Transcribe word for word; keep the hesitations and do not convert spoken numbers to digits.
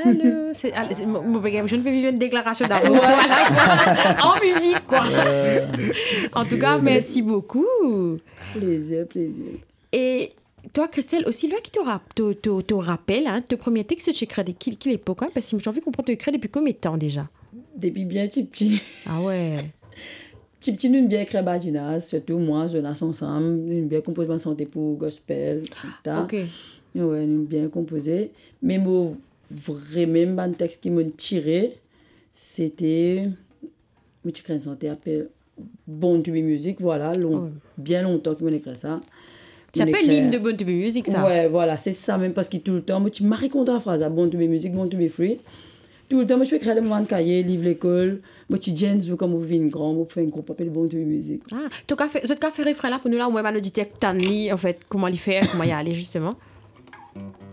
Hello. C'est, c'est, mon, mon, je ne peux vivre une déclaration d'amour en musique, quoi. Euh, en tout cas, merci beaucoup. Plaisir, plaisir. Et toi, Christelle, aussi, là qui te, te, te, te rappelle, hein, ton premier texte, tu écris de quelle, quelle époque, hein? Parce que j'ai envie de comprendre, tu écris depuis combien de temps déjà? Depuis bien petit petit. Ah ouais. Petit petit, nous bien écrit Badinas, surtout moi, Jonas ensemble, nous bien composé ma santé pour gospel, tout ça. Ok. Ouais, nous bien composé. Mais mon vraiment un texte qui m'a tiré, c'était, je écris une santé appelle Born to be Music, voilà, long, oh. bien longtemps qu'il m'a écrit ça. Ça s'appelle l'hymne de Born to be Music, ça? Ouais, voilà, c'est ça, même parce que tout le temps, moi, tu m'as raconté la phrase, Born to be Music, Born to be Free. Tout le temps, moi, je fais créer des moments de cahier, livre l'école. Moi, tu dis, je comme on vit une grande, on fait un groupe appelé Born to be Music. Ah, tu as fait, fait refrain là pour nous, là, où même on dit, en fait, comment il fait, comment y aller, justement.